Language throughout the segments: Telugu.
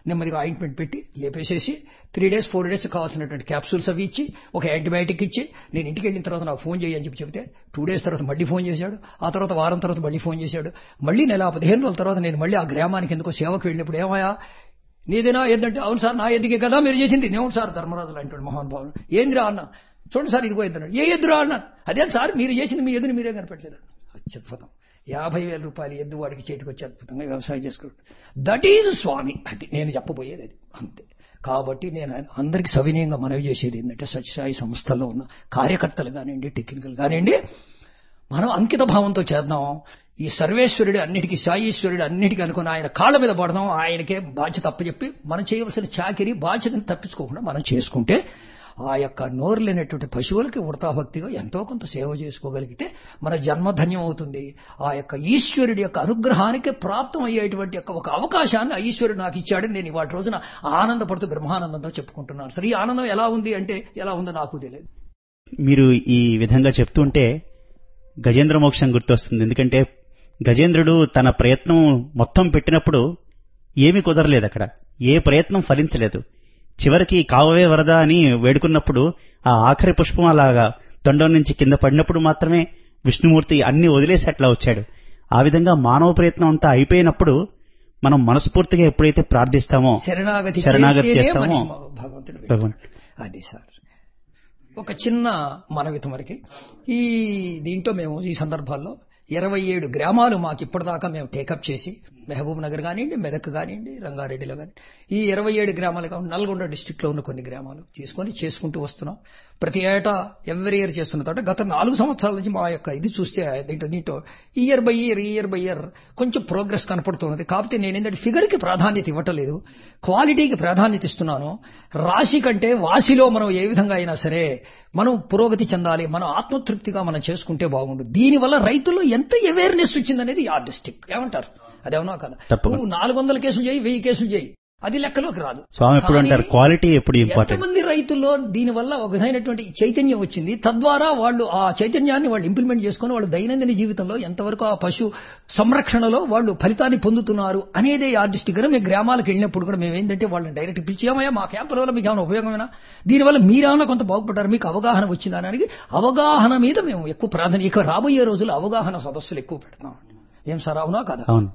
నెమ్మదిగా ఆయింట్మెంట్ పెట్టి లేపేసేసి 3 days 4 days కావాల్సినటువంటి క్యాప్సూల్స్ అవి ఇచ్చి ఒక యాంటీబయాటిక్ ఇచ్చి నేను ఇంటికి వెళ్ళిన తర్వాత నాకు ఫోన్ చేయి అని చెప్తే 2 days తర్వాత మళ్ళీ ఫోన్ చేశాడు. ఆ తర్వాత వారం తర్వాత మళ్ళీ ఫోన్ చేశాడు. మళ్ళీ నెల 15 రోజుల తర్వాత నేను మళ్ళీ ఆ గ్రామానికి ఎందుకో సేవకు వెళ్ళినప్పుడు ఏమయ్యా నీదేనా ఏంటంటే అవును సార్ నా ఎద్దుకే కదా మీరు చేసింది. నేవును సార్ ధర్మరాజు లాంటి మహానుభావులు. ఏందిరా అన్న చూడండి సార్ ఇదిగో ఎద్దున్నాడు. ఏ ఎద్దురా అన్నాను. అదే సార్ మీరు చేసింది మీ ఎద్దుని మీరే కనిపెట్టలేదు. అత్యద్భుతం. 50,000 రూపాయలు ఎద్దు వాడికి చేతికి వచ్చి అద్భుతంగా వ్యవసాయం చేసుకుంటాడు. దట్ ఈజ్ స్వామి. అది నేను చెప్పబోయేది అది అంతే. కాబట్టి నేను అందరికీ సవినయంగా మనవి చేసేది ఏంటంటే సత్యసాయి సంస్థల్లో ఉన్న కార్యకర్తలు కానివ్వండి టెక్నికల్ కానివ్వండి మనం అంకిత భావంతో చేద్దాం. ఈ సర్వేశ్వరుడు అన్నిటికీ సాయీశ్వరుడు అన్నిటికీ అనుకుని ఆయన కాళ్ళ మీద పడదాం. ఆయనకే బాధ్యత అప్పచెప్పి మనం చేయవలసిన చాకిరి బాధ్యతను తప్పించుకోకుండా మనం చేసుకుంటే ఆ యొక్క నోరు లేనటువంటి పశువులకి వృతాభక్తిగా ఎంతో కొంత సేవ చేసుకోగలిగితే మన జన్మధన్యం అవుతుంది. ఆ యొక్క ఈశ్వరుడి యొక్క అనుగ్రహానికి ప్రాప్తం అయ్యేటువంటి ఒక అవకాశాన్ని ఈశ్వరుడు నాకు ఇచ్చాడని నేను ఇవాటి రోజున ఆనందపడుతూ బ్రహ్మానందంతో చెప్పుకుంటున్నాను. సరే ఈ ఆనందం ఎలా ఉంది అంటే ఎలా ఉందో నాకు తెలియదు. మీరు ఈ విధంగా చెప్తుంటే గజేంద్ర మోక్షం గుర్తొస్తుంది. ఎందుకంటే గజేంద్రుడు తన ప్రయత్నం మొత్తం పెట్టినప్పుడు ఏమీ కుదరలేదు. అక్కడ ఏ ప్రయత్నం ఫలించలేదు. చివరికి కావవే వరద అని వేడుకున్నప్పుడు ఆ ఆఖరి పుష్పం అలాగా తొండం నుంచి కింద పడినప్పుడు మాత్రమే విష్ణుమూర్తి అన్ని వదిలేసి అట్లా వచ్చాడు. ఆ విధంగా మానవ ప్రయత్నం అంతా అయిపోయినప్పుడు మనం మనస్ఫూర్తిగా ఎప్పుడైతే ప్రార్థిస్తామో శరణాగతి చేస్తామో భగవంతుడు. అది సార్ ఒక చిన్న మనవిత మరికి ఈ దీంట్లో మేము ఈ సందర్భాల్లో 27 గ్రామాలు మాకు ఇప్పటిదాకా మేము టేకప్ చేసి మహబూబ్ నగర్ కానివ్వండి మెదక్ కానివ్వండి రంగారెడ్డిలో కానీ ఈ 27 గ్రామాలు కాకుండా నల్గొండ డిస్టిక్ లో ఉన్న కొన్ని గ్రామాలు తీసుకొని చేసుకుంటూ వస్తున్నాం. ప్రతి ఏటా ఎవ్రీ ఇయర్ చేస్తున్న తర్వాత గత 4 సంవత్సరాల నుంచి మా యొక్క ఇది చూస్తే దీంట్లో ఇయర్ బై ఇయర్ కొంచెం ప్రోగ్రెస్ కనపడుతున్నది. కాకపోతే నేను ఏంటంటే ఫిగర్ కి ప్రాధాన్యత ఇవ్వటలేదు, క్వాలిటీకి ప్రాధాన్యత ఇస్తున్నాను. రాశి కంటే వాసిలో మనం ఏ విధంగా అయినా సరే మనం పురోగతి చెందాలి, మనం ఆత్మతృప్తిగా మనం చేసుకుంటే బాగుండు. దీనివల్ల రైతుల్లో ఎంత అవేర్నెస్ వచ్చిందనేది ఆ డిస్టిక్ ఏమంటారు అదేమన్నా కదా. నువ్వు 400 కేసులు చేయి 1000 కేసులు చేయి అది లెక్కలోకి రాదు. స్వామి ఎప్పుడు అంటారు క్వాలిటీ ఎప్పుడు ఇంపార్టెంట్. ఎంతమంది రైతుల్లో దీనివల్ల ఒక విధమైనటువంటి చైతన్యం వచ్చింది. తద్వారా వాళ్ళు ఆ చైతన్యాన్ని వాళ్ళు ఇంప్లిమెంట్ చేసుకుని వాళ్ళు దైనందిన జీవితంలో ఎంతవరకు ఆ పశు సంరక్షణలో వాళ్ళు ఫలితాన్ని పొందుతున్నారు అనేది ఆ డిస్టిక్ గా మేము గ్రామాలకు వెళ్ళినప్పుడు కూడా మేము ఏంటంటే వాళ్ళని డైరెక్ట్ పిలిచామయ్యా మా క్యాంపుల వల్ల మీకు ఏమైనా ఉపయోగమైనా దీనివల్ల మీరేమైనా కొంత బాగుపడ్డారు మీకు అవగాహన వచ్చిందనడానికి అవగాహన మీద మేము ఎక్కువ ప్రాధాన్యత ఇక రాబోయే రోజుల్లో అవగాహన సదస్సులు ఎక్కువ పెడతాం. ఏం సార్ అవునా కదా. అవును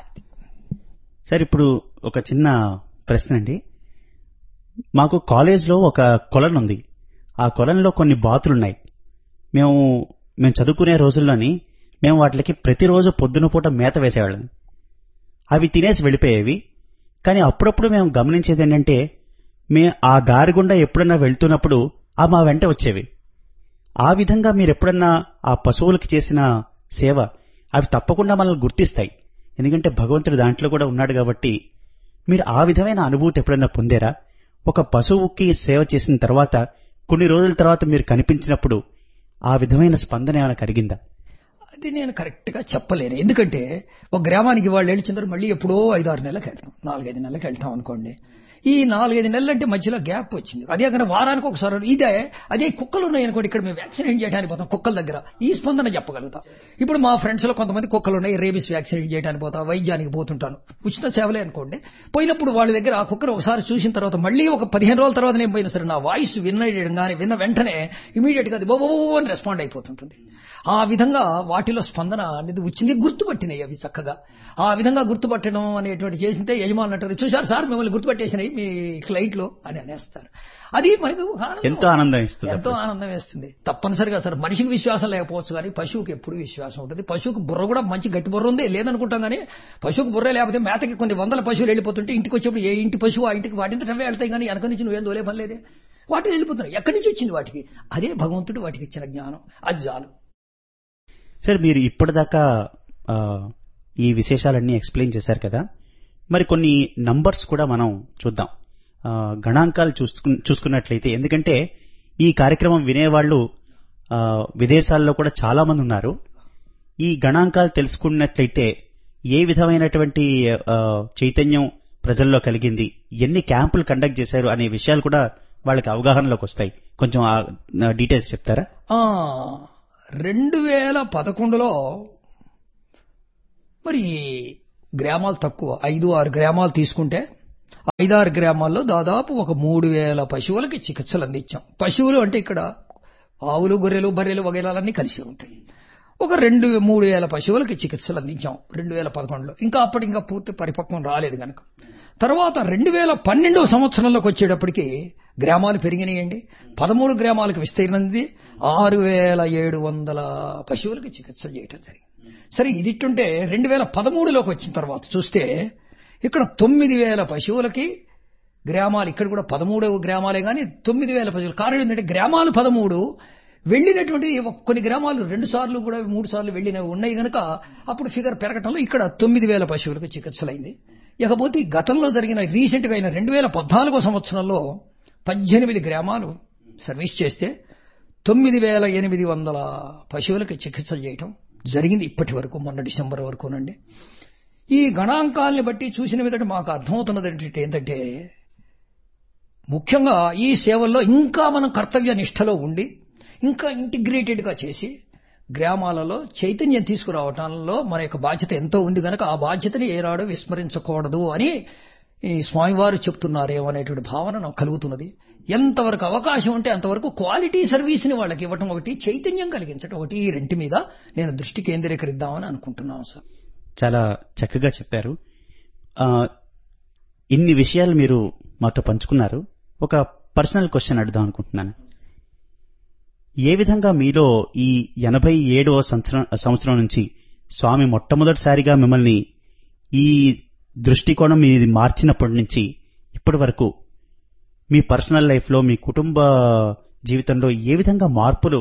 సార్. ఇప్పుడు ఒక చిన్న ప్రశ్న అండి. మాకు కాలేజ్లో ఒక కొలను ఉంది. ఆ కొలంలో కొన్ని బాతులున్నాయి. మేము చదువుకునే రోజుల్లోని మేము వాటికి ప్రతిరోజు పొద్దున పూట మేత వేసేవాళ్ళం. అవి తినేసి వెళ్ళిపోయేవి. కానీ అప్పుడప్పుడు మేము గమనించేది ఏంటంటే ఆ దారి గుండా ఎప్పుడన్నా వెళ్తున్నప్పుడు ఆ మా వెంట వచ్చేవి. ఆ విధంగా మీరు ఎప్పుడన్నా ఆ పశువులకి చేసిన సేవ అవి తప్పకుండా మనల్ని గుర్తిస్తాయి. ఎందుకంటే భగవంతుడు దాంట్లో కూడా ఉన్నాడు కాబట్టి మీరు ఆ విధమైన అనుభూతి ఎప్పుడైనా పొందారా? ఒక పశువుకి సేవ చేసిన తర్వాత కొన్ని రోజుల తర్వాత మీరు కనిపించినప్పుడు ఆ విధమైన స్పందన ఏమైనా కలిగిందా? అది నేను కరెక్ట్ గా చెప్పలేను. ఎందుకంటే ఒక గ్రామానికి వాళ్ళు వెళ్ళిన మళ్ళీ ఎప్పుడో 5-6 నెలలకు వెళ్తాం, 4-5 నెలలకు వెళ్తాం అనుకోండి. ఈ 4-5 నెలలు అంటే మధ్యలో గ్యాప్ వచ్చింది. అదే కన్నా వారానికి ఒకసారి అదే కుక్కలు ఉన్నాయనుకోండి, ఇక్కడ మేము వ్యాక్సినేట్ చేయడానికి పోతాం కుక్కల దగ్గర, ఈ స్పందన చెప్పగలుగుతాం. ఇప్పుడు మా ఫ్రెండ్స్ లో కొంతమంది కుక్కలు ఉన్నాయి, రేబీస్ వ్యాక్సినేట్ చేయడానికి పోతా, వైద్యానికి పోతుంటాను, ఉచిత సేవలే అనుకోండి. పోయినప్పుడు వాళ్ళ దగ్గర ఆ కుక్కను ఒకసారి చూసిన తర్వాత మళ్ళీ ఒక 15 రోజుల తర్వాత నేను పోయినా సరే నా వాయిస్ విన్న వెంటనే ఇమీడియట్ గా అది బో అని రెస్పాండ్ అయిపోతుంటుంది. ఆ విధంగా వాటిలో స్పందన అనేది వచ్చింది, గుర్తుపట్టినాయి అవి చక్కగా. ఆ విధంగా గుర్తుపట్టడం అనేటువంటి చేసింటే యజమానులు అంటారు, చూశారు సార్ మిమ్మల్ని గుర్తుపట్టేసినాయి మీ క్లయింట్లు అని అనేస్తారు. అది మనకు ఎంతో ఆనందం వేస్తుంది. తప్పనిసరిగా సార్ మనిషికి విశ్వాసం లేకపోవచ్చు కానీ పశువుకి ఎప్పుడు విశ్వాసం ఉంటుంది. పశువుకి బుర్ర కూడా మంచి గట్టి బుర్ర ఉంది లేదనుకుంటాం కానీ పశువుకి బుర్ర లేకపోతే మేతకి కొన్ని 100 పశువులు వెళ్ళిపోతుంటే ఇంటికి వచ్చేప్పుడు ఏ ఇంటి పశువు ఆ ఇంటికి వాటింతటవే వెళ్తాయి కానీ వెనక నుంచి నువ్వేం దోలే పని లేదే, వాటిని వెళ్ళిపోతున్నాయి. ఎక్కడి నుంచి వచ్చింది వాటికి? అదే భగవంతుడు వాటికి ఇచ్చిన జ్ఞానం, అది చాలు. సార్ మీరు ఇప్పటిదాకా ఈ విశేషాలన్నీ ఎక్స్ప్లెయిన్ చేశారు కదా, మరి కొన్ని నంబర్స్ కూడా మనం చూద్దాం. గణాంకాలు చూసుకున్నట్లయితే, ఎందుకంటే ఈ కార్యక్రమం వినేవాళ్ళు విదేశాల్లో కూడా చాలా మంది ఉన్నారు. ఈ గణాంకాలు తెలుసుకున్నట్లయితే ఏ విధమైనటువంటి చైతన్యం ప్రజల్లో కలిగింది, ఎన్ని క్యాంపులు కండక్ట్ చేశారు అనే విషయాలు కూడా వాళ్ళకి అవగాహనలోకి వస్తాయి. కొంచెం డీటెయిల్స్ చెప్తారా? 2011లో మరి గ్రామాలు తక్కువ, 5-6 గ్రామాలు తీసుకుంటే 5-6 గ్రామాల్లో దాదాపు ఒక 3,000 పశువులకి చికిత్సలు అందించాం. పశువులు అంటే ఇక్కడ ఆవులు, గొర్రెలు, బర్రెలు వగైరాలన్నీ కలిసి ఉంటాయి. ఒక 2-3,000 పశువులకి చికిత్సలు అందించాం 2011లో. ఇంకా అప్పటికి పూర్తి పరిపక్వం రాలేదు కనుక. తర్వాత 2012 సంవత్సరంలోకి వచ్చేటప్పటికి గ్రామాలు పెరిగినాయండి. 13 గ్రామాలకు విస్తీర్ణంది 6,700 పశువులకి చికిత్సలు చేయటం జరిగింది. సరే, ఇది ఇట్టుంటే 2013లోకి వచ్చిన తర్వాత చూస్తే ఇక్కడ 9,000 పశువులకి గ్రామాలు, ఇక్కడ కూడా 13 గ్రామాలే కానీ 9,000 పశువులు. కారణం ఏంటంటే గ్రామాలు 13, వెళ్లినటువంటి కొన్ని గ్రామాలు 2 సార్లు కూడా 3 సార్లు వెళ్లినవి ఉన్నాయి కనుక అప్పుడు ఫిగర్ పెరగటంలో ఇక్కడ 9,000 పశువులకు చికిత్సలైంది. ఇకపోతే గతంలో జరిగిన రీసెంట్ గా అయిన 2014 సంవత్సరంలో 18 గ్రామాలు సర్వీస్ చేస్తే 9,800 పశువులకి చికిత్సలు చేయటం జరిగింది ఇప్పటి వరకు, మొన్న డిసెంబర్ వరకునండి. ఈ గణాంకాలని బట్టి చూసిన మీదట మాకు అర్థమవుతున్నది ఏంటంటే ముఖ్యంగా ఈ సేవల్లో ఇంకా మనం కర్తవ్య నిష్ఠలో ఉండి ఇంకా ఇంటిగ్రేటెడ్ గా చేసి గ్రామాలలో చైతన్యం తీసుకురావటంలో మన యొక్క బాధ్యత ఎంతో ఉంది కనుక ఆ బాధ్యతని ఏనాడు విస్మరించకూడదు అని ఈ స్వామివారు చెప్తున్నారేమో అనేటువంటి భావన నాకు కలుగుతున్నది. ఎంతవరకు అవకాశం ఉంటే అంతవరకు క్వాలిటీ సర్వీస్ని వాళ్ళకి ఇవ్వటం ఒకటి, చైతన్యం కలిగించడం ఒకటి, ఈ రెంటి మీద నేను దృష్టి కేంద్రీకరిద్దామని అనుకుంటున్నాను సార్. చాలా చక్కగా చెప్పారు. ఇన్ని విషయాలు మీరు మాతో పంచుకున్నారు. ఒక పర్సనల్ క్వశ్చన్ అడుగుదాం అనుకుంటున్నాను. ఏ విధంగా మీలో ఈ 87వ సంవత్సరం నుంచి స్వామి మొట్టమొదటిసారిగా మిమ్మల్ని ఈ దృష్టికోణం మీది మార్చినప్పటి నుంచి ఇప్పటి వరకు మీ పర్సనల్ లైఫ్లో, మీ కుటుంబ జీవితంలో ఏ విధంగా మార్పులు,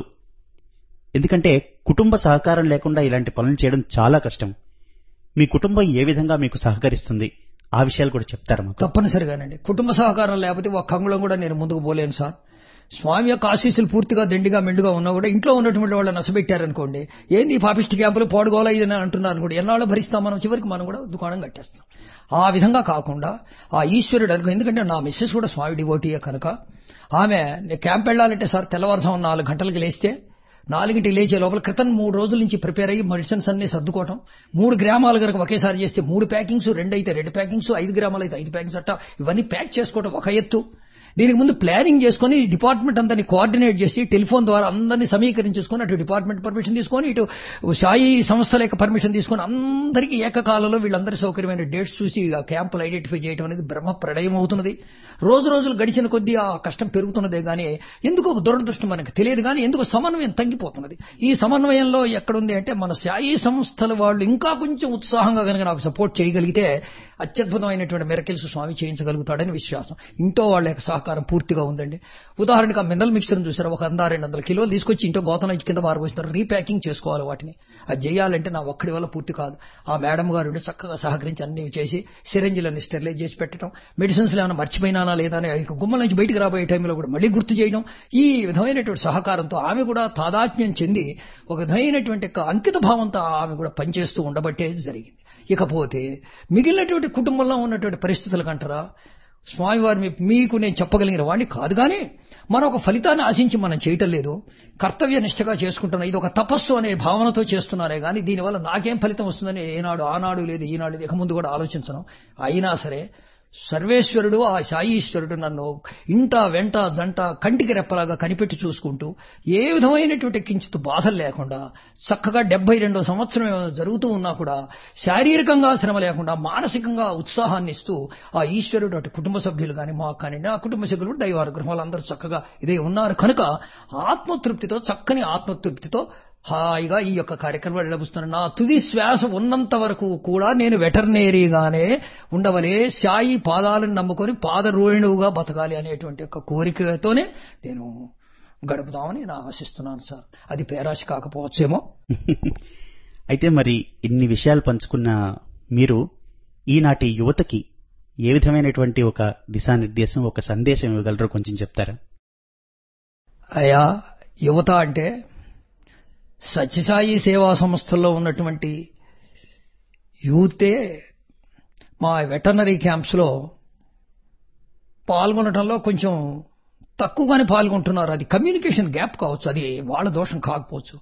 ఎందుకంటే కుటుంబ సహకారం లేకుండా ఇలాంటి పనులు చేయడం చాలా కష్టం. మీ కుటుంబం ఏ విధంగా మీకు సహకరిస్తుంది, ఆ విషయాలు కూడా చెప్తారు మాకు. తప్పనిసరిగానండి. కుటుంబ సహకారం లేకపోతే ఒక్క అంగుళం కూడా నేను ముందుకు పోలేను సార్. స్వామి యొక్క ఆశీస్సులు పూర్తిగా దండిగా మెండుగా ఉన్నా కూడా ఇంట్లో ఉన్నటువంటి వాళ్ళు నసబెట్టారనుకోండి, ఏంది పాపిష్టి క్యాంపులు పాడుకోవాలా ఇది అంటున్నారు కూడా, ఎన్నాళ్ళు భరిస్తాం మనం, చివరికి మనం కూడా దుకాణం కట్టేస్తాం. ఆ విధంగా కాకుండా ఆ ఈశ్వరుడు అనుకో, ఎందుకంటే నా మిస్సెస్ కూడా స్వామి డివోటీయే కనుక ఆమె క్యాంప్ వెళ్ళాలంటే సార్ తెల్లవారుజామున 4 గంటలకు లేస్తే 4ంటికి లేచే లోపల క్రితం 3 రోజుల నుంచి ప్రిపేర్ అయ్యి మెడిసిన్స్ అన్ని సర్దుకోవటం, 3 గ్రామాలు కనుక ఒకేసారి చేస్తే 3 ప్యాకింగ్స్, 2 అయితే 2 ప్యాకింగ్స్, 5 గ్రామాలు అయితే 5 ప్యాకింగ్స్ అట్ట ఇవన్నీ ప్యాక్ చేసుకోవడం ఒక ఎత్తు. దీనికి ముందు ప్లానింగ్ చేసుకుని డిపార్ట్మెంట్ అందరినీ కోఆర్డినేట్ చేసి టెలిఫోన్ ద్వారా అందరినీ సమీకరించేసుకుని అటు డిపార్ట్మెంట్ పర్మిషన్ తీసుకొని ఇటు సాయి సంస్థల యొక్క పర్మిషన్ తీసుకుని అందరికీ ఏకకాలంలో వీళ్ళందరి సౌకర్యమైన డేట్స్ చూసి ఆ క్యాంపులు ఐడెంటిఫై చేయడం అనేది బ్రహ్మ ప్రళయం అవుతున్నది. రోజులు గడిచిన కొద్దీ ఆ కష్టం పెరుగుతున్నదే కానీ ఎందుకు ఒక దురదృష్టం మనకు తెలియదు, కానీ ఎందుకు సమన్వయం తగ్గిపోతున్నది. ఈ సమన్వయంలో ఎక్కడుంది అంటే మన సాయి సంస్థల వాళ్ళు ఇంకా కొంచెం ఉత్సాహంగా కనుక నాకు సపోర్ట్ చేయగలిగితే అత్యద్భుతమైనటువంటి మెరకిల్స్ స్వామి చేయించగలుగుతాడని విశ్వాసం. ఇంట్లో వాళ్ళ యొక్క సహకారం పూర్తిగా ఉందండి. ఉదాహరణకు ఆ మినరల్ మిక్చర్ చూసారు, ఒక 100-200 కిలోలు తీసుకొచ్చి ఇంట్లో గోతంలో కింద పారబోస్తున్నారు. రీప్యాకింగ్ చేసుకోవాలి వాటిని. అది చేయాలంటే నా ఒక్కడి వల్ల పూర్తి కాదు. ఆ మేడం గారు చక్కగా సహకరించి అన్ని చేసి సిరంజిలన్నీ స్టెరిలైజ్ చేసి పెట్టడం, మెడిసిన్స్ ఏమైనా మర్చిపోయినానా లేదా అని గుమ్మల నుంచి బయటకు రాబోయే టైంలో కూడా మళ్ళీ గుర్తు చేయడం, ఈ విధమైనటువంటి సహకారంతో ఆమె కూడా తాదాత్మ్యం చెంది ఒక విధమైనటువంటి అంకిత భావంతో ఆమె కూడా పనిచేస్తూ ఉండబట్టే జరిగింది. ఇకపోతే మిగిలినటువంటి కుటుంబంలో ఉన్నటువంటి పరిస్థితుల కంటారా, స్వామివారు మీకు నేను చెప్పగలిగిన వాడిని కాదు, కానీ మనం ఒక ఫలితాన్ని ఆశించి మనం చేయటం లేదు, కర్తవ్య నిష్ఠగా చేసుకుంటున్నా, ఇది ఒక తపస్సు అనే భావనతో చేస్తున్నారే కానీ దీనివల్ల నాకేం ఫలితం వస్తుందని ఆనాడు లేదు ఈనాడు ఇక ముందు కూడా ఆలోచించను. అయినా సరే సర్వేశ్వరుడు ఆ సాయీశ్వరుడు నన్ను ఇంట వెంట జంట కంటికి రెప్పలాగా కనిపెట్టి చూసుకుంటూ ఏ విధమైనటువంటి కించిత్ బాధలు లేకుండా చక్కగా 72వ సంవత్సరం జరుగుతూ ఉన్నా కూడా శారీరకంగా శ్రమ లేకుండా మానసికంగా ఉత్సాహాన్ని ఇస్తూ ఆ ఈశ్వరుడు అటు కుటుంబ సభ్యులు కానీ మాకు కానీ ఆ కుటుంబ సభ్యులు దైవానుగ్రహం వాళ్ళందరూ చక్కగా ఇదే ఉన్నారు కనుక ఆత్మతృప్తితో, చక్కని ఆత్మతృప్తితో హాయిగా ఈ యొక్క కార్యక్రమాలు లభిస్తున్నాను. నా తుది శ్వాస ఉన్నంత వరకు కూడా నేను వెటర్నరీగానే ఉండవలే, సాయి పాదాలను నమ్ముకొని పాదరోహిణువుగా బతకాలి అనేటువంటి ఒక కోరికతోనే నేను గడుపుదామని నేను ఆశిస్తున్నాను సార్. అది పేరాశ కాకపోవచ్చేమో. అయితే మరి ఇన్ని విషయాలు పంచుకున్న మీరు ఈనాటి యువతకి ఏ విధమైనటువంటి ఒక దిశానిర్దేశం, ఒక సందేశం ఇవ్వగలరో కొంచెం చెప్తారా? అయ్యా, యువత అంటే సత్యసాయి సేవా సంస్థల్లో ఉన్నటువంటి యూతే మా వెటర్నరీ క్యాంప్స్లో పాల్గొనడంలో కొంచెం తక్కువగానే పాల్గొంటున్నారు. అది కమ్యూనికేషన్ గ్యాప్ కావచ్చు, అది వాళ్ళ దోషం కాకపోవచ్చు.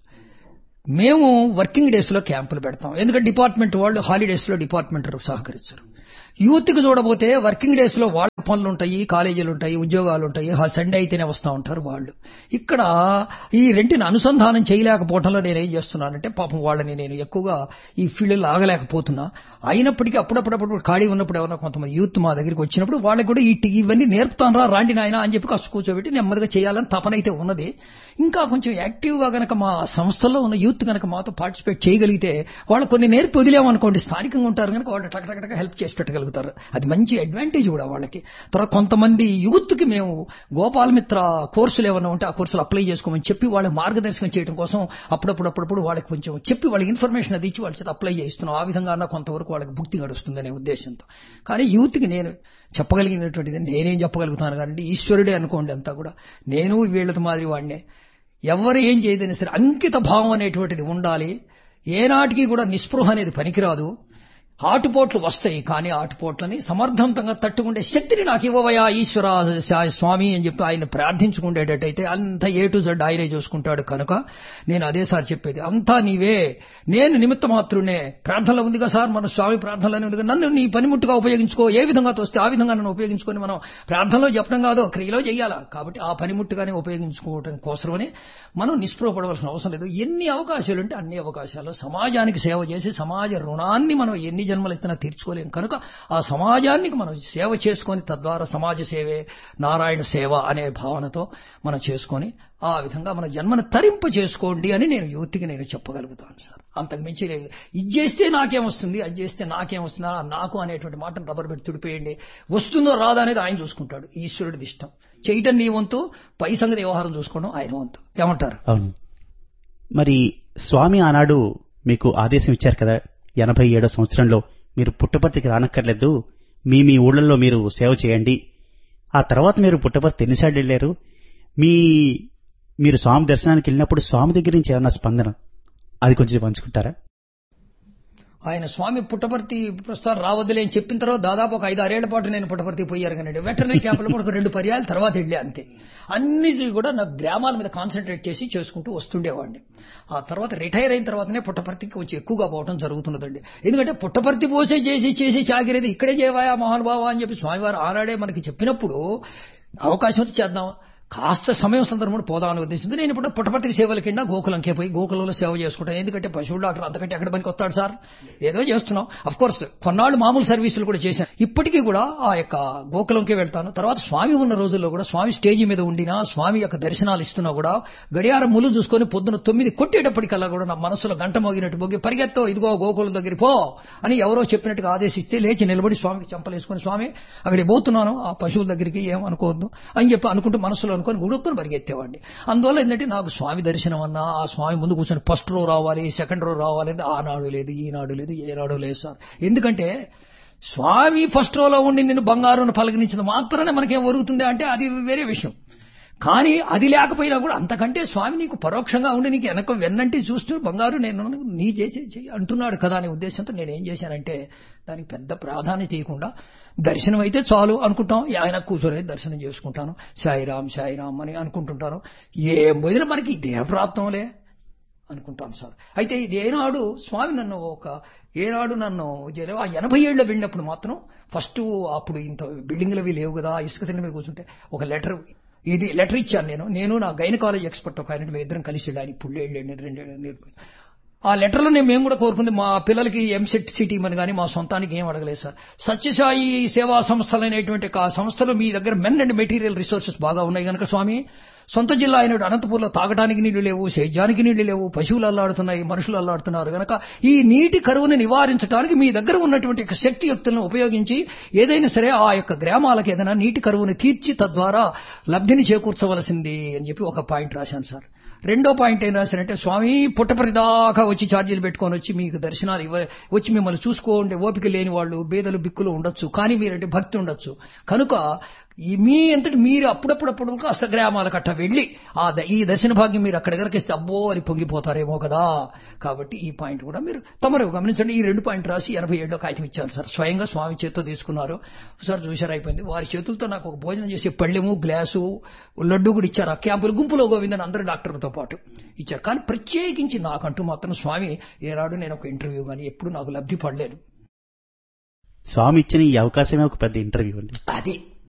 మేము వర్కింగ్ డేస్లో క్యాంపులు పెడతాం, ఎందుకంటే డిపార్ట్మెంట్ వాళ్ళు హాలిడేస్లో డిపార్ట్మెంట్ సహకరించరు. యూత్కి చూడబోతే వర్కింగ్ డేస్ లో వాళ్ళ పనులు ఉంటాయి, కాలేజీలు ఉంటాయి, ఉద్యోగాలు ఉంటాయి, సండే అయితేనే వస్తూ ఉంటారు వాళ్ళు. ఇక్కడ ఈ రెంటిని అనుసంధానం చేయలేకపోవడంలో నేనేం చేస్తున్నానంటే పాపం వాళ్ళని నేను ఎక్కువగా ఈ ఫీల్డ్లో ఆగలేకపోతున్నా. అయినప్పటికీ అప్పుడప్పుడు ఖాళీ ఉన్నప్పుడు ఎవరైనా కొంతమంది యూత్ మా దగ్గరికి వచ్చినప్పుడు వాళ్ళకి కూడా ఇవన్నీ నేర్పుతాను రాండి నాయన అని చెప్పి కసు కూర్చోబెట్టి నెమ్మదిగా చేయాలని తపనైతే ఉన్నది. ఇంకా కొంచెం యాక్టివ్గా గనక మా సంస్థల్లో ఉన్న యూత్ గనక మాతో పార్టిసిపేట్ చేయగలిగితే వాళ్ళు కొన్ని నేర్పి వదిలేమనుకోండి, స్థానికంగా ఉంటారు కనుక వాళ్ళు టక్ హెల్ప్ చేసి పెట్టగలుగుతారు. అది మంచి అడ్వాంటేజ్ కూడా వాళ్ళకి. తర్వాత కొంతమంది యూత్ కి మేము గోపాల్ మిత్ర కోర్సులు ఏమైనా ఉంటే ఆ కోర్సులు అప్లై చేసుకోమని చెప్పి వాళ్ళకి మార్గదర్శకం చేయడం కోసం అప్పుడప్పుడు వాళ్ళకి కొంచెం చెప్పి వాళ్ళకి ఇన్ఫర్మేషన్ అది ఇచ్చి వాళ్ళ చేత అప్లై చేస్తున్నాం. ఆ విధంగా అన్న కొంతవరకు వాళ్ళకి భుక్తి గడుస్తుందనే ఉద్దేశంతో. కానీ యూత్ కి నేను చెప్పగలిగినటువంటిది నేనేం చెప్పగలుగుతాను కానీ ఈశ్వరుడే అనుకోండి అంతా కూడా. నేను వీళ్ళతో మాదిరి వాడినే. ఎవరు ఏం చేయదని సరే అంకిత భావం అనేటువంటిది ఉండాలి. ఏనాటికి కూడా నిస్పృహ అనేది పనికిరాదు. ఆటుపోట్లు వస్తాయి, కానీ ఆటుపోట్లని సమర్థవంతంగా తట్టుకుండే శక్తిని నాకు ఇవ్వవయా ఈశ్వర స్వామి అని చెప్పి ఆయన ప్రార్థించుకుండేటట్టయితే అంత ఏ టు జెడ్ ఆయనే చూసుకుంటాడు. కనుక నేను అదే సార్ చెప్పేది, అంతా నీవే, నేను నిమిత్త మాత్రునే. ప్రార్థనలో ఉందిగా సార్, మన స్వామి ప్రార్థనలోనే ఉందిగా, నన్ను నీ పనిముట్టుగా ఉపయోగించుకో, ఏ విధంగా తోస్తే ఆ విధంగా నన్ను ఉపయోగించుకొని మనం ప్రార్థనలో చెప్పడం కాదు క్రియలో చెయ్యాలా. కాబట్టి ఆ పనిముట్టుగానే ఉపయోగించుకోవడం కోసమని మనం నిస్పృహపడవలసిన అవసరం లేదు. ఎన్ని అవకాశాలు ఉంటే అన్ని అవకాశాలు సమాజానికి సేవ చేసి సమాజ రుణాన్ని మనం ఎన్ని జన్మలెత్తినా తీర్చుకోలేం. కనుక ఆ సమాజానికి మనం సేవ చేసుకొని తద్వారా సమాజ సేవే నారాయణ సేవ అనే భావనతో మనం చేసుకొని ఆ విధంగా మన జన్మను తరింప చేసుకోండి అని నేను యూత్కి నేను చెప్పగలుగుతాను సార్. అంతకు మించి లేదు. ఇది చేస్తే నాకేమొస్తుంది, అది చేస్తే నాకేమొస్తుందా, నాకు అనేటువంటి మాటను రబ్బర్ పెట్టి తుడిపేయండి. వస్తుందో రాదా అనేది ఆయన చూసుకుంటాడు, ఈశ్వరుడిది ఇష్టం. చేయటం నీ వంతు, పై సంగతి వ్యవహారం చూసుకోవడం ఆయన వంతు. ఏమంటారు? అవును. మరి స్వామి ఆనాడు మీకు ఆదేశం ఇచ్చారు కదా, 87వ సంవత్సరంలో మీరు పుట్టపర్తికి రానక్కర్లేదు, మీ ఊళ్ళల్లో మీరు సేవ చేయండి. ఆ తర్వాత మీరు పుట్టపర్తి ఎన్నిసార్లు వెళ్ళారు? మీరు స్వామి దర్శనానికి వెళ్ళినప్పుడు స్వామి దగ్గర నుంచి ఏమన్నా స్పందన అది కొంచెం పంచుకుంటారా? ఆయన స్వామి పుట్టపర్తి ప్రస్తుతం రావద్దులే అని చెప్పిన తర్వాత దాదాపు ఒక 5-6 ఏళ్ల పాటు నేను పుట్టపర్తి పోయారు కానీ వెటర్నరీ క్యాంపులో కూడా 2 పర్యాలు తర్వాత వెళ్ళే అంతే. అన్ని కూడా నాకు గ్రామాల మీద కాన్సన్ట్రేట్ చేసి చేసుకుంటూ వస్తుండేవాడిని. ఆ తర్వాత రిటైర్ అయిన తర్వాతనే పుట్టపర్తికి కొంచెం ఎక్కువగా పోవడం జరుగుతున్నదండి. ఎందుకంటే పుట్టపర్తి పోసే చేసి చాకిరేది ఇక్కడే చేయవాయా మహానుభావ అని చెప్పి స్వామివారు ఆనాడే మనకి చెప్పినప్పుడు అవకాశం వచ్చి చేద్దాం, కాస్త సమయం సందర్భంలో పోదామని ఉద్దేశించి నేను ఇప్పుడు పుట్టపర్తికి సేవల కింద గోకులంకే పోయి గోకులంలో సేవ చేసుకుంటాను. ఎందుకంటే పశువుల డాక్టర్ అంతకంటే ఎక్కడ పనికి వస్తాడు సార్, ఏదో చేస్తున్నాం. అఫ్ కోర్స్ కొన్నాళ్ళు మామూలు సర్వీసులు కూడా చేశాను. ఇప్పటికీ కూడా ఆ యొక్క గోకులంకే వెళ్తాను. తర్వాత స్వామి ఉన్న రోజుల్లో కూడా స్వామి స్టేజీ మీద ఉండినా, స్వామి యొక్క దర్శనాలు ఇస్తున్నా కూడా గడియారం ముళ్ళు చూసుకొని పొద్దున 9 కొట్టేటప్పటికల్లా కూడా నా మనసులో గంట మోగినట్టు మోగి పరిగెత్తో ఇదిగో గోకులం దగ్గర పో అని ఎవరో చెప్పినట్టుగా ఆదేశిస్తే లేచి నిలబడి స్వామికి చెంపలేసుకొని స్వామి అక్కడికి పోతున్నాను, ఆ పశువుల దగ్గరికి ఏమనుకోవద్దు అని చెప్పి అనుకుంటూ మనసులో అనుకొని గుడుక్కుని పరిగెత్తేవాడిని. అందువల్ల ఏంటంటే నాకు స్వామి దర్శనం అన్నా, ఆ స్వామి ముందు కూర్చొని ఫస్ట్ రో రావాలి, సెకండ్ రో రావాలి అంటే ఆనాడు లేదు, ఈనాడు లేదు, ఏనాడు లేదు సార్. ఎందుకంటే స్వామి ఫస్ట్ రోలో ఉండి నిన్ను బంగారును పలకరించిన మాత్రమే మనకేం ఒరుగుతుంది అంటే అది వేరే విషయం. కానీ అది లేకపోయినా కూడా అంతకంటే స్వామి నీకు పరోక్షంగా ఉండి నీకు వెన్నంటి చూస్తూ బంగారు నేను నీ చేసి అంటున్నాడు కదా అనే ఉద్దేశంతో నేనేం చేశానంటే దానికి పెద్ద ప్రాధాన్యత ఇవ్వకుండా దర్శనం అయితే చాలు అనుకుంటాం, ఆయన కూర్చొని దర్శనం చేసుకుంటాను, సాయిరామ్ అని అనుకుంటుంటాను. ఏం పోయినా మనకి దేహప్రాప్తంలే అనుకుంటాను సార్. అయితే ఇది ఏనాడు స్వామి నన్ను ఆ 80 ఏళ్ళ వెళ్ళినప్పుడు మాత్రం ఫస్ట్ అప్పుడు ఇంత బిల్డింగ్లు అవి లేవు కదా, ఇసుక తిన్న మీద కూర్చుంటే ఒక లెటర్ ఇచ్చాను నేను నా గైనకాలజీ ఎక్స్పర్ట్ ఒక ఆయన, మేము ఇద్దరం కలిసి వెళ్ళాను. ఇప్పుడు 2 ఏళ్ళు ఆ లెటర్లో మేము కూడా కోరుకుంది మా పిల్లలకి ఎంసెట్ సిటీ అని కానీ మా సొంతానికి ఏం అడగలేదు సార్. సత్యసాయి సేవా సంస్థలు అనేటువంటి ఆ సంస్థలు మీ దగ్గర మెన్ అండ్ మెటీరియల్ రిసోర్సెస్ బాగా ఉన్నాయి కనుక స్వామి, సొంత జిల్లా అయినప్పుడు అనంతపూర్లో తాగడానికి నీళ్లు లేవు, సేద్యానికి నీళ్లు లేవు, పశువులు అల్లాడుతున్నాయి, మనుషులు అల్లాడుతున్నారు కనుక ఈ నీటి కరువుని నివారించడానికి మీ దగ్గర ఉన్నటువంటి శక్తియుక్తులను ఉపయోగించి ఏదైనా సరే ఆ యొక్క గ్రామాలకు ఏదైనా నీటి కరువుని తీర్చి తద్వారా లబ్ధిని చేకూర్చవలసింది అని చెప్పి ఒక పాయింట్ రాశాను సార్. రెండో పాయింట్ ఏం రాశారంటే స్వామి పుట్టపర్తి దాకా వచ్చి ఛార్జీలు పెట్టుకొని వచ్చి మీకు దర్శనాలు వచ్చి మిమ్మల్ని చూసుకోండి ఓపిక లేని వాళ్ళు బేదలు బిక్కులు ఉండొచ్చు, కానీ మీరంటే భక్తి ఉండొచ్చు కనుక మీ అంతటి మీరు అప్పుడప్పుడు కాస్త గ్రామాలకు అట్ట వెళ్ళి ఈ దర్శన భాగ్యం మీరు అక్కడ దగ్గరకిస్తే అబ్బో అని పొంగిపోతారేమో కదా. కాబట్టి ఈ పాయింట్ కూడా మీరు తమరు గమనించండి. ఈ 2 పాయింట్ రాసి 87లో కాగితం ఇచ్చాను సార్. స్వయంగా స్వామి చేతితో తీసుకున్నారు సార్, చూశారు అయిపోయింది. వారి చేతులతో నాకు ఒక భోజనం చేసే పళ్ళెము గ్లాసు లడ్డు కూడా ఇచ్చారు. ఆ క్యాంపులు గుంపులో గోవిందని అందరూ డాక్టర్లతో పాటు ఇచ్చారు. కానీ ప్రత్యేకించి నాకంటూ మాత్రం స్వామి ఏనాడు నేను ఒక ఇంటర్వ్యూ కానీ ఎప్పుడు నాకు లబ్ధి పడలేదు. స్వామి ఇచ్చిన ఈ అవకాశమే ఒక పెద్ద ఇంటర్వ్యూ అండి. అది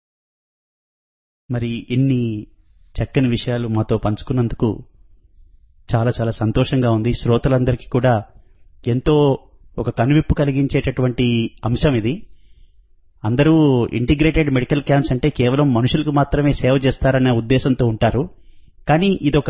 మరి ఇన్ని చక్కని విషయాలు మాతో పంచుకున్నందుకు చాలా చాలా సంతోషంగా ఉంది. శ్రోతలందరికీ కూడా ఎంతో ఒక కనువిప్పు కలిగించేటటువంటి అంశం ఇది. అందరూ ఇంటిగ్రేటెడ్ మెడికల్ క్యాంప్స్ అంటే కేవలం మనుషులకు మాత్రమే సేవ చేస్తారనే ఉద్దేశంతో ఉంటారు. కానీ ఇదొక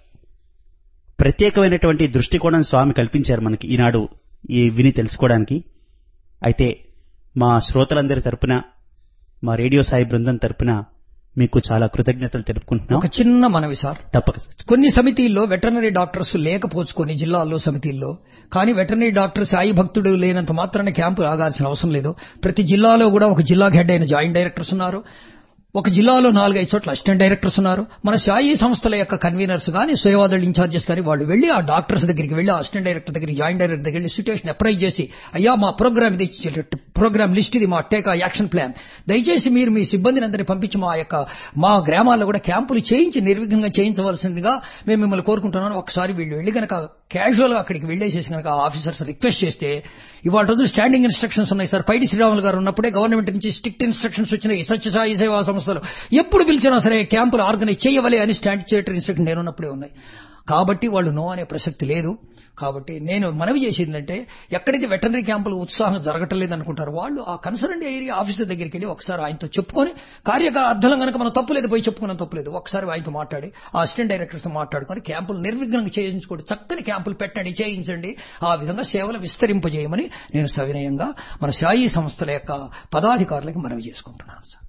ప్రత్యేకమైనటువంటి దృష్టికోణం స్వామి కల్పించారు మనకి ఈనాడు ఈ విని తెలుసుకోవడానికి. అయితే మా శ్రోతలందరి తరపున, మా రేడియో సాయి బృందం తరపున మీకు చాలా కృతజ్ఞతలు తెలుపుకుంటున్నాం. ఒక చిన్న మనవి సార్, తప్పక కొన్ని సమితిల్లో వెటర్నరీ డాక్టర్స్ లేకపోచుకొని జిల్లాల్లో సమితిల్లో, కానీ వెటర్నరీ డాక్టర్ సాయి భక్తుడు లేనంత మాత్రాన క్యాంపు ఆగాల్సిన అవసరం లేదు. ప్రతి జిల్లాలో కూడా ఒక జిల్లాకి హెడ్ అయిన జాయింట్ డైరెక్టర్స్ ఉన్నారు. ఒక జిల్లాలో 4-5 చోట్ల అసిస్టెంట్ డైరెక్టర్స్ ఉన్నారు. మన సాయి సంస్థల యొక్క కన్వీనర్స్ కానీ, సేవాదళ ఇన్ఛార్జెస్ కానీ వాళ్ళు వెళ్లి ఆ డాక్టర్స్ దగ్గరికి వెళ్లి, అసిస్టెంట్ డైరెక్టర్ దగ్గరికి, జాయింట్ డైరెక్టర్ దగ్గరికి వెళ్లి సిట్యుయేషన్ అప్రైజ్ చేసి, అయ్యా మా ప్రోగ్రామ్ ఇది, ప్రోగ్రామ్ లిస్ట్ ఇది, మా టేక్ యాక్షన్ ప్లాన్, దయచేసి మీరు మీ సిబ్బందిని అందరినీ పంపించి మా గ్రామాల్లో కూడా క్యాంపులు చేయించి నిర్విఘ్నంగా చేయించవలసిందిగా మేము మిమ్మల్ని కోరుకుంటున్నాను. ఒకసారి వీళ్ళు వెళ్లి కనుక క్యాజువల్ గా అక్కడికి వెళ్లేసేసి కనుక ఆఫీసర్స్ రిక్వెస్ట్ చేస్తే, ఇవాళ రోజు స్టాండింగ్ ఇన్స్ట్రక్షన్స్ ఉన్నాయి సార్. పైడి శ్రీరాములు గారు ఉన్నప్పుడే గవర్నమెంట్ నుంచి స్ట్రిక్ట్ ఇన్స్ట్రక్షన్స్ వచ్చినాయి. సత్యసాయి సేవా సంస్థలు ఎప్పుడు పిలిచినా సరే క్యాంపులు ఆర్గనైజ్ చేయవలే అని స్టాట్యూటరీ ఇన్స్ట్రక్షన్ నేనున్నప్పుడే ఉన్నాయి. కాబట్టి వాళ్ళు నో అనే ప్రసక్తి లేదు. కాబట్టి నేను మనవి చేసిందంటే, ఎక్కడైతే వెటర్నరీ క్యాంపులు ఉత్సాహం జరగటం లేదనుకుంటారు వాళ్ళు ఆ కన్సర్న్ ఏరియా ఆఫీసర్ దగ్గరికి వెళ్ళి ఒకసారి ఆయనతో చెప్పుకొని, కార్యకార్థం కనుక మనం తప్పులేదు పోయి చెప్పుకున్నాం తప్పులేదు, ఒకసారి ఆయనతో మాట్లాడి ఆ అసిస్టెంట్ డైరెక్టర్స్తో మాట్లాడుకొని క్యాంపులు నిర్విఘ్నంగా చేయించుకోండి, చక్కని క్యాంపులు పెట్టండి, చేయించండి, ఆ విధంగా సేవలు విస్తరింపజేయమని నేను సవినయంగా మన సాయి సంస్థల యొక్క పదాధికారులకు మనవి చేసుకుంటున్నాను సార్.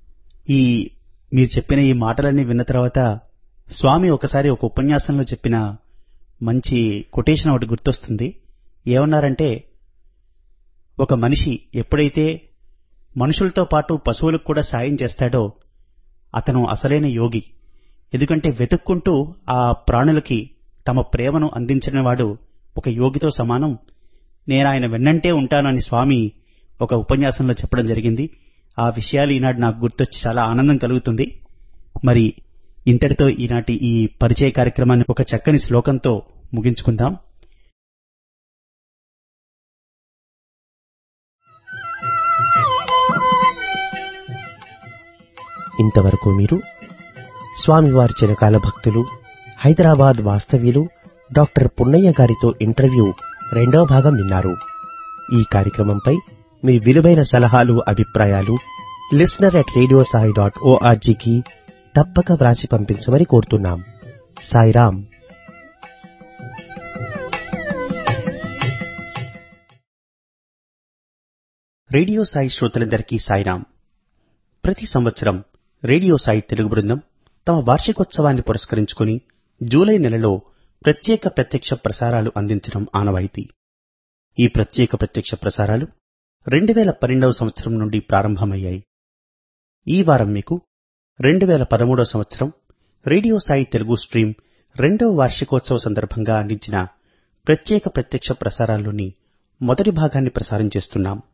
మీరు చెప్పిన ఈ మాటలన్నీ విన్న తర్వాత స్వామి ఒకసారి ఒక ఉపన్యాసంలో చెప్పిన మంచి కొటేషన్ ఒకటి గుర్తొస్తుంది. ఏమన్నారంటే, ఒక మనిషి ఎప్పుడైతే మనుషులతో పాటు పశువులకు కూడా సాయం చేస్తాడో అతను అసలైన యోగి. ఎందుకంటే వెతుక్కుంటూ ఆ ప్రాణులకి తమ ప్రేమను అందించిన వాడు ఒక యోగితో సమానం. నేను ఆయన వెన్నంటే ఉంటానని స్వామి ఒక ఉపన్యాసంలో చెప్పడం జరిగింది. ఆ విషయాలు ఈనాడు నాకు గుర్తొచ్చి చాలా ఆనందం కలుగుతుంది. మరి ఇంతటితో ఈనాటి ఈ పరిచయ కార్యక్రమాన్ని ఒక చక్కని శ్లోకంతో ముగించుకుందాం. ఇంతవరకు మీరు స్వామివారి చిరకాల భక్తులు, హైదరాబాద్ వాస్తవ్యులు డాక్టర్ పున్నయ్య గారితో ఇంటర్వ్యూ 2వ భాగం విన్నారు. ఈ కార్యక్రమంపై మీ విలువైన సలహాలు, అభిప్రాయాలు listener@radiosai.org తప్పక వ్రాసి పంపించమని కోరుతున్నాం. సాయిరాం. రేడియో సాయి శ్రోతలందరికీ సాయిరాం. ప్రతి సంవత్సరం రేడియో సాయి తెలుగు బృందం తమ వార్షికోత్సవాన్ని పురస్కరించుకుని జూలై నెలలో ప్రత్యక్ష ప్రసారాలు అందించడం ఆనవాయితీ. ఈ ప్రత్యక్ష ప్రసారాలు 2012వ సంవత్సరం నుండి ప్రారంభమయ్యాయి. ఈ వారం మీకు 2013వ సంవత్సరం రేడియో సాయి తెలుగు స్ట్రీమ్ 2వ వార్షికోత్సవ సందర్భంగా అందించిన ప్రత్యక్ష ప్రసారాల్లోని మొదటి భాగాన్ని ప్రసారం చేస్తున్నాం.